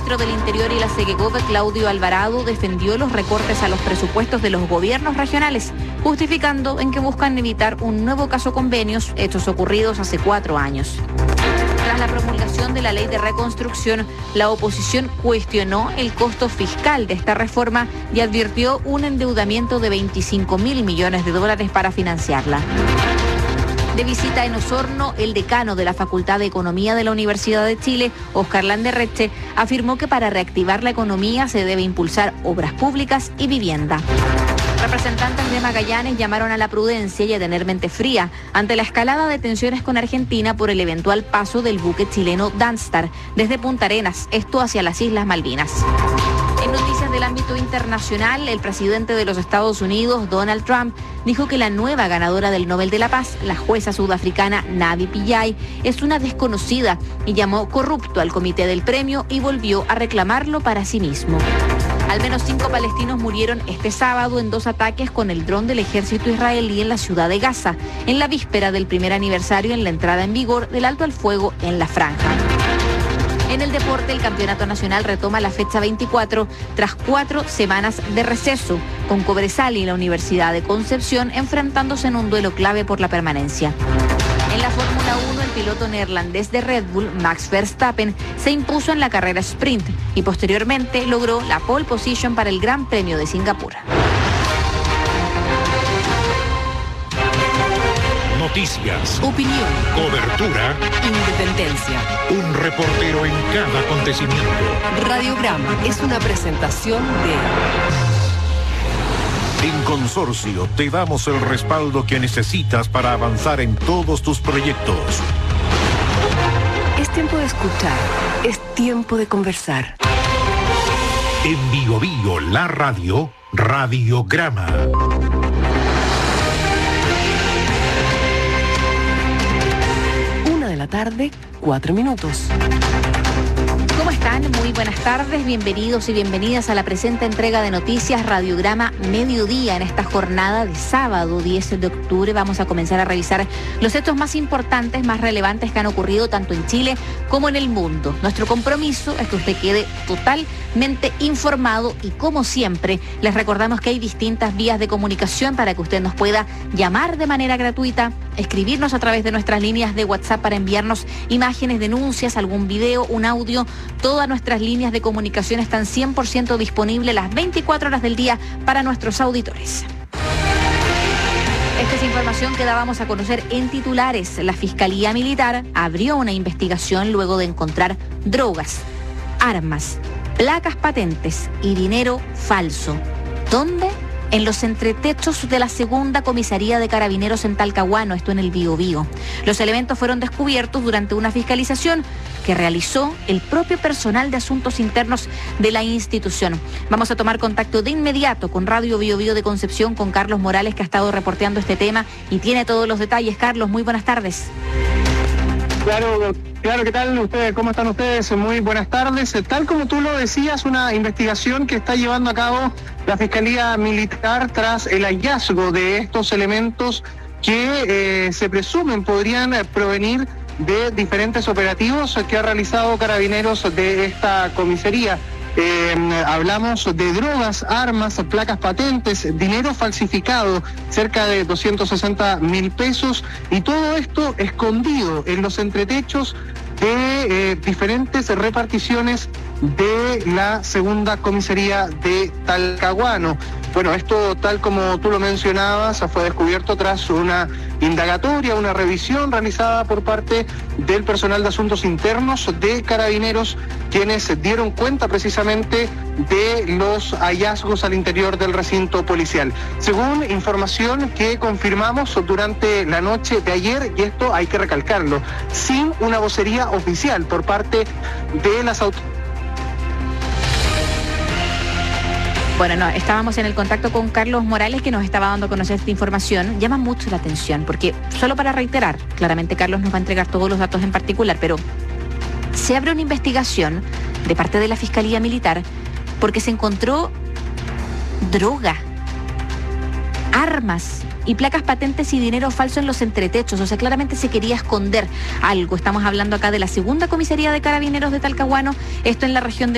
ministro del Interior y la SEGECOP, Claudio Alvarado, defendió los recortes a los presupuestos de los gobiernos regionales, justificando en que buscan evitar un nuevo caso convenios, hechos ocurridos hace 4 años. Tras la promulgación de la ley de reconstrucción, la oposición cuestionó el costo fiscal de esta reforma y advirtió un endeudamiento de 25.000 millones de dólares para financiarla. De visita en Osorno, el decano de la Facultad de Economía de la Universidad de Chile, Óscar Landerreche, afirmó que para reactivar la economía se debe impulsar obras públicas y vivienda. Representantes de Magallanes llamaron a la prudencia y a tener mente fría ante la escalada de tensiones con Argentina por el eventual paso del buque chileno Danstar desde Punta Arenas, esto hacia las Islas Malvinas. En noticias del ámbito internacional, el presidente de los Estados Unidos, Donald Trump, dijo que la nueva ganadora del Nobel de la Paz, la jueza sudafricana Navi Pillay, es una desconocida y llamó corrupto al comité del premio y volvió a reclamarlo para sí mismo. Al menos 5 palestinos murieron este sábado en 2 ataques con el dron del ejército israelí en la ciudad de Gaza, en la víspera del primer aniversario en la entrada en vigor del alto al fuego en la franja. En el deporte, el campeonato nacional retoma la fecha 24 tras 4 semanas de receso, con Cobresal y la Universidad de Concepción enfrentándose en un duelo clave por la permanencia. En la Fórmula 1, el piloto neerlandés de Red Bull, Max Verstappen, se impuso en la carrera sprint y posteriormente logró la pole position para el Gran Premio de Singapur. Noticias, opinión, cobertura, independencia. Un reportero en cada acontecimiento. Radiograma es una presentación de... En Consorcio te damos el respaldo que necesitas para avanzar en todos tus proyectos. Es tiempo de escuchar, es tiempo de conversar. En Bio Bio, la radio, Radiograma. De la tarde, 4 minutos. ¿Cómo están? Muy buenas tardes, bienvenidos y bienvenidas a la presente entrega de noticias Radiograma Mediodía. En esta jornada de sábado 10 de octubre vamos a comenzar a revisar los hechos más importantes, más relevantes que han ocurrido tanto en Chile como en el mundo. Nuestro compromiso es que usted quede totalmente informado y, como siempre, les recordamos que hay distintas vías de comunicación para que usted nos pueda llamar de manera gratuita, escribirnos a través de nuestras líneas de WhatsApp para enviarnos imágenes, denuncias, algún video, un audio. Todas nuestras líneas de comunicación están 100% disponibles las 24 horas del día para nuestros auditores. Esta es información que dábamos a conocer en titulares. La Fiscalía Militar abrió una investigación luego de encontrar drogas, armas, placas patentes y dinero falso. ¿Dónde? En los entretechos de la segunda comisaría de Carabineros en Talcahuano, esto en el Biobío. Los elementos fueron descubiertos durante una fiscalización que realizó el propio personal de asuntos internos de la institución. Vamos a tomar contacto de inmediato con Radio Biobío de Concepción, con Carlos Morales, que ha estado reporteando este tema y tiene todos los detalles. Carlos, muy buenas tardes. Claro, ¿qué tal ustedes? ¿Cómo están ustedes? Muy buenas tardes. Tal como tú lo decías, una investigación que está llevando a cabo la Fiscalía Militar tras el hallazgo de estos elementos que se presumen podrían provenir de diferentes operativos que ha realizado Carabineros de esta comisaría. Hablamos de drogas, armas, placas patentes, dinero falsificado, cerca de 260.000 pesos, y todo esto escondido en los entretechos de diferentes reparticiones de la segunda comisaría de Talcahuano. Bueno, esto, tal como tú lo mencionabas, fue descubierto tras una indagatoria, una revisión realizada por parte del personal de asuntos internos de Carabineros, quienes dieron cuenta precisamente de los hallazgos al interior del recinto policial. Según información que confirmamos durante la noche de ayer, y esto hay que recalcarlo, sin una vocería oficial por parte de las autoridades. Bueno, no, estábamos en el contacto con Carlos Morales, que nos estaba dando a conocer esta información. Llama mucho la atención, porque solo para reiterar, claramente Carlos nos va a entregar todos los datos en particular, pero se abre una investigación de parte de la Fiscalía Militar porque se encontró droga, armas y placas patentes y dinero falso en los entretechos. O sea, claramente se quería esconder algo. Estamos hablando acá de la segunda comisaría de Carabineros de Talcahuano, esto en la región de